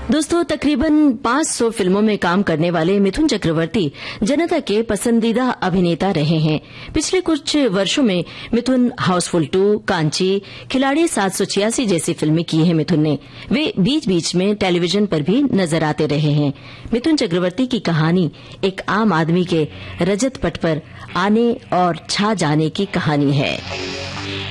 दोस्तों, तकरीबन 500 फिल्मों में काम करने वाले मिथुन चक्रवर्ती जनता के पसंदीदा अभिनेता रहे हैं। पिछले कुछ वर्षों में मिथुन हाउसफुल 2, कांची, खिलाड़ी 786 जैसी फिल्में की हैं मिथुन ने। वे बीच बीच में टेलीविजन पर भी नजर आते रहे हैं। मिथुन चक्रवर्ती की कहानी एक आम आदमी के रजत पट पर आने और छा जाने की कहानी है।